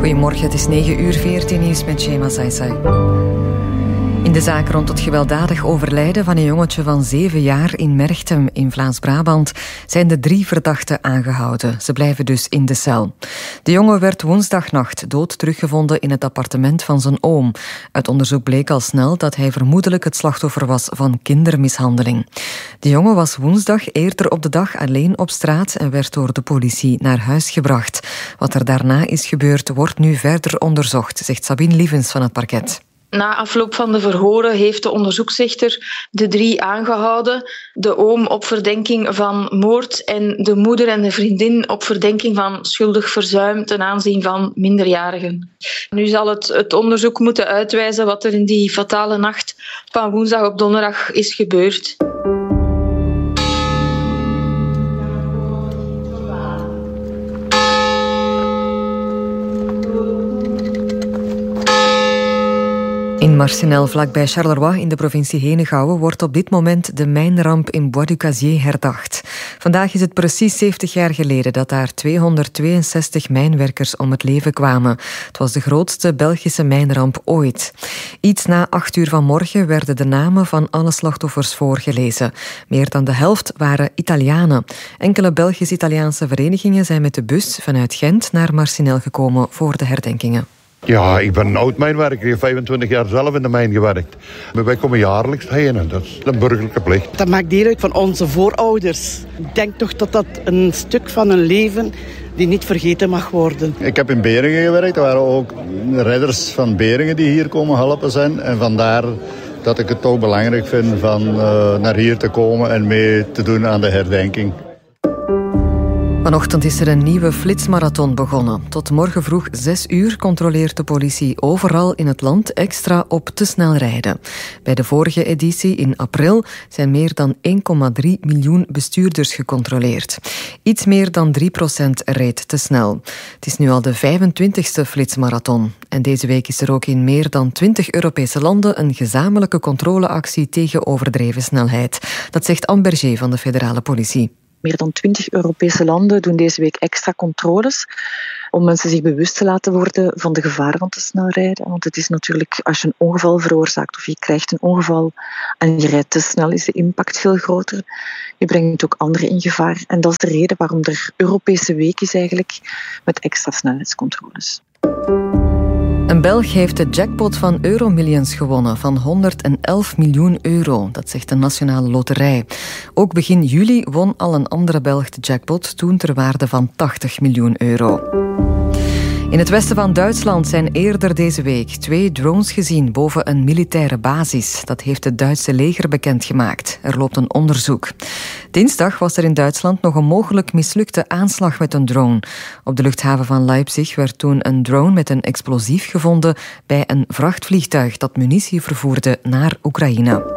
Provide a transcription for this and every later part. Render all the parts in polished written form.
Goedemorgen, het is 9:14 nieuws met Shema Saisai. In de zaak rond het gewelddadig overlijden van een jongetje van 7 jaar in Merchtem in Vlaams-Brabant zijn de 3 verdachten aangehouden. Ze blijven dus in de cel. De jongen werd woensdagnacht dood teruggevonden in het appartement van zijn oom. Uit onderzoek bleek al snel dat hij vermoedelijk het slachtoffer was van kindermishandeling. De jongen was woensdag eerder op de dag alleen op straat en werd door de politie naar huis gebracht. Wat er daarna is gebeurd wordt nu verder onderzocht, zegt Sabine Lievens van het parket. Na afloop van de verhoren heeft de onderzoeksrechter de 3 aangehouden. De oom op verdenking van moord en de moeder en de vriendin op verdenking van schuldig verzuim ten aanzien van minderjarigen. Nu zal het onderzoek moeten uitwijzen wat er in die fatale nacht van woensdag op donderdag is gebeurd. In Marcinelle, vlakbij Charleroi in de provincie Henegouwen, wordt op dit moment de mijnramp in Bois du Casier herdacht. Vandaag is het precies 70 jaar geleden dat daar 262 mijnwerkers om het leven kwamen. Het was de grootste Belgische mijnramp ooit. Iets na 8 uur vanmorgen werden de namen van alle slachtoffers voorgelezen. Meer dan de helft waren Italianen. Enkele Belgisch-Italiaanse verenigingen zijn met de bus vanuit Gent naar Marcinelle gekomen voor de herdenkingen. Ja, ik ben een oud-mijnwerker. Ik heb 25 jaar zelf in de mijn gewerkt. Maar wij komen jaarlijks heen en dat is een burgerlijke plicht. Dat maakt deel uit van onze voorouders. Ik denk toch dat dat een stuk van een leven die niet vergeten mag worden. Ik heb in Beringen gewerkt. Er waren ook redders van Beringen die hier komen helpen zijn. En vandaar dat ik het toch belangrijk vind van naar hier te komen en mee te doen aan de herdenking. Vanochtend is er een nieuwe flitsmarathon begonnen. Tot morgen vroeg 6 uur controleert de politie overal in het land extra op te snel rijden. Bij de vorige editie in april zijn meer dan 1,3 miljoen bestuurders gecontroleerd. Iets meer dan 3% reed te snel. Het is nu al de 25e flitsmarathon. En deze week is er ook in meer dan 20 Europese landen een gezamenlijke controleactie tegen overdreven snelheid. Dat zegt Anne Berger van de federale politie. Meer dan 20 Europese landen doen deze week extra controles om mensen zich bewust te laten worden van de gevaren van te snel rijden. Want het is natuurlijk, als je een ongeval veroorzaakt of je krijgt een ongeval en je rijdt te snel, is de impact veel groter. Je brengt ook anderen in gevaar. En dat is de reden waarom er Europese week is eigenlijk met extra snelheidscontroles. Een Belg heeft de jackpot van Euromillions gewonnen van 111 miljoen euro. Dat zegt de Nationale Loterij. Ook begin juli won al een andere Belg de jackpot, toen ter waarde van 80 miljoen euro. In het westen van Duitsland zijn eerder deze week 2 drones gezien boven een militaire basis. Dat heeft het Duitse leger bekendgemaakt. Er loopt een onderzoek. Dinsdag was er in Duitsland nog een mogelijk mislukte aanslag met een drone. Op de luchthaven van Leipzig werd toen een drone met een explosief gevonden bij een vrachtvliegtuig dat munitie vervoerde naar Oekraïne.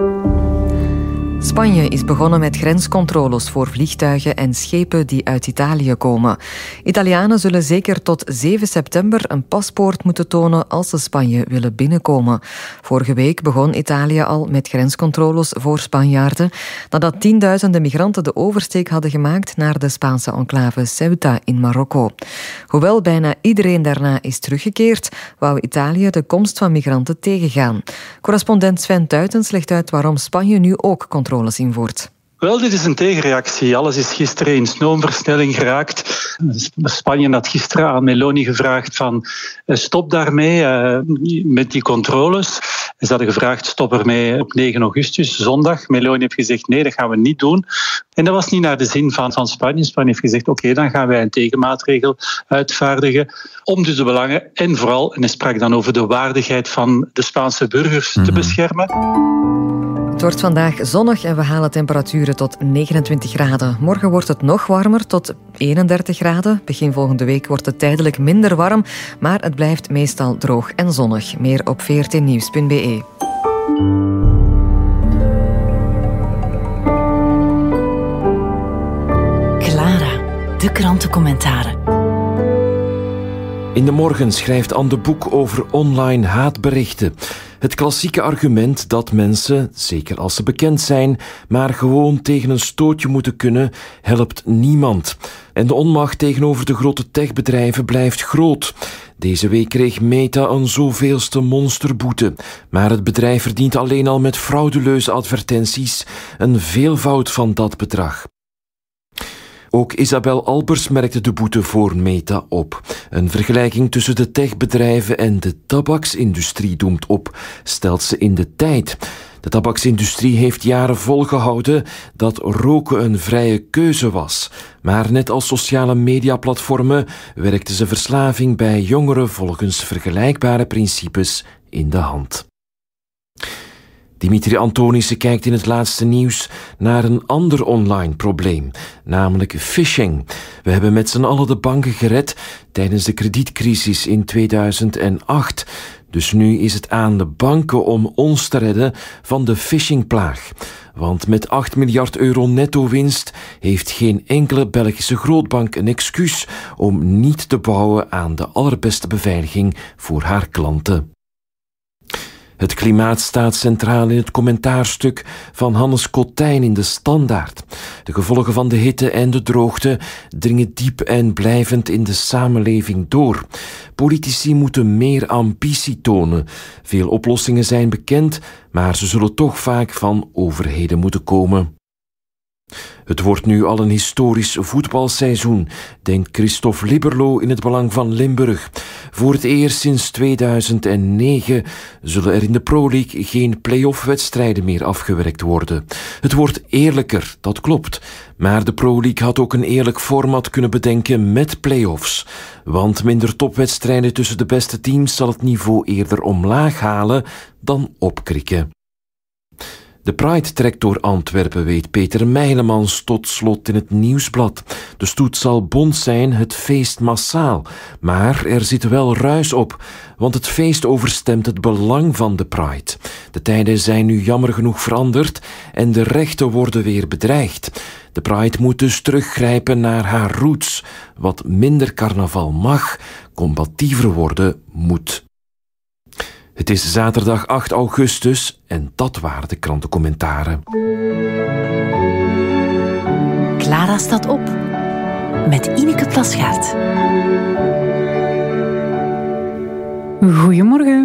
Spanje is begonnen met grenscontroles voor vliegtuigen en schepen die uit Italië komen. Italianen zullen zeker tot 7 september een paspoort moeten tonen als ze Spanje willen binnenkomen. Vorige week begon Italië al met grenscontroles voor Spanjaarden, nadat tienduizenden migranten de oversteek hadden gemaakt naar de Spaanse enclave Ceuta in Marokko. Hoewel bijna iedereen daarna is teruggekeerd, wou Italië de komst van migranten tegengaan. Correspondent Sven Tuitens legt uit waarom Spanje nu ook controles invoert. Wel, dit is een tegenreactie. Alles is gisteren in stroomversnelling geraakt. Spanje had gisteren aan Meloni gevraagd van stop daarmee met die controles. Ze hadden gevraagd stop ermee op 9 augustus, zondag. Meloni heeft gezegd nee, dat gaan we niet doen. En dat was niet naar de zin van Spanje. Spanje heeft gezegd oké, dan gaan wij een tegenmaatregel uitvaardigen om dus de belangen en vooral, en hij sprak dan over de waardigheid van de Spaanse burgers te beschermen. Het wordt vandaag zonnig en we halen temperaturen tot 29 graden. Morgen wordt het nog warmer, tot 31 graden. Begin volgende week wordt het tijdelijk minder warm, maar het blijft meestal droog en zonnig. Meer op vrtnieuws.be. Clara, de krantencommentaren. In de morgen schrijft Anne de Boek over online haatberichten. Het klassieke argument dat mensen, zeker als ze bekend zijn, maar gewoon tegen een stootje moeten kunnen, helpt niemand. En de onmacht tegenover de grote techbedrijven blijft groot. Deze week kreeg Meta een zoveelste monsterboete. Maar het bedrijf verdient alleen al met frauduleuze advertenties een veelvoud van dat bedrag. Ook Isabel Albers merkte de boete voor Meta op. Een vergelijking tussen de techbedrijven en de tabaksindustrie doemt op, stelt ze in de Tijd. De tabaksindustrie heeft jaren volgehouden dat roken een vrije keuze was. Maar net als sociale mediaplatformen werkte ze verslaving bij jongeren volgens vergelijkbare principes in de hand. Dimitri Antonissen kijkt in het laatste nieuws naar een ander online probleem, namelijk phishing. We hebben met z'n allen de banken gered tijdens de kredietcrisis in 2008. Dus nu is het aan de banken om ons te redden van de phishingplaag. Want met 8 miljard euro netto winst heeft geen enkele Belgische grootbank een excuus om niet te bouwen aan de allerbeste beveiliging voor haar klanten. Het klimaat staat centraal in het commentaarstuk van Hannes Kotijn in de Standaard. De gevolgen van de hitte en de droogte dringen diep en blijvend in de samenleving door. Politici moeten meer ambitie tonen. Veel oplossingen zijn bekend, maar ze zullen toch vaak van overheden moeten komen. Het wordt nu al een historisch voetbalseizoen, denkt Christophe Liberlo in het Belang van Limburg. Voor het eerst sinds 2009 zullen er in de Pro League geen play-off-wedstrijden meer afgewerkt worden. Het wordt eerlijker, dat klopt. Maar de Pro League had ook een eerlijk format kunnen bedenken met play-offs. Want minder topwedstrijden tussen de beste teams zal het niveau eerder omlaag halen dan opkrikken. De Pride trekt door Antwerpen, weet Peter Meilemans tot slot in het Nieuwsblad. De stoet zal bont zijn, het feest massaal. Maar er zit wel ruis op, want het feest overstemt het belang van de Pride. De tijden zijn nu jammer genoeg veranderd en de rechten worden weer bedreigd. De Pride moet dus teruggrijpen naar haar roots. Wat minder carnaval mag, combatiever worden moet. Het is zaterdag 8 augustus en dat waren de krantencommentaren. Clara staat op met Ineke Plasgaard. Goedemorgen.